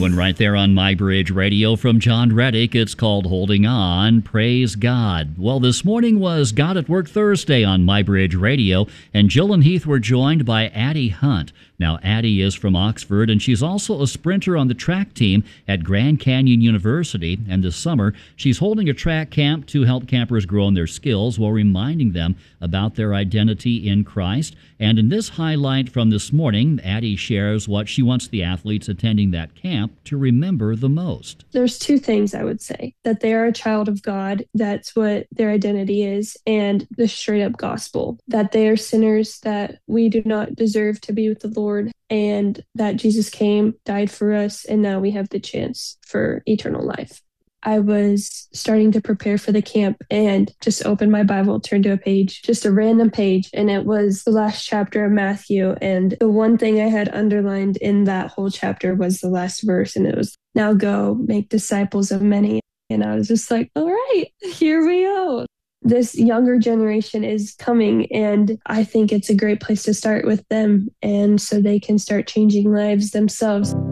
one right there on My Bridge Radio from John Reddick. It's called Holding On. Praise God. Well, this morning was God at Work Thursday on My Bridge Radio, and Jill and Heath were joined by Addie Hunt. Now, Addie is from Oxford, and she's also a sprinter on the track team at Grand Canyon University. And this summer, she's holding a track camp to help campers grow in their skills while reminding them about their identity in Christ. And in this highlight from this morning, Addie shares what she wants the athletes attending that camp to remember the most. There's two things I would say: that they are a child of God, that's what their identity is, and the straight up gospel, that they are sinners, that we do not deserve to be with the Lord, and that Jesus came, died for us, and now we have the chance for eternal life. I was starting to prepare for the camp and just opened my Bible, turned to a page, just a random page, and it was the last chapter of Matthew. And the one thing I had underlined in that whole chapter was the last verse, and it was, "Now go, make disciples of many." And I was just like, all right, here we go. This younger generation is coming, and I think it's a great place to start with them, and so they can start changing lives themselves.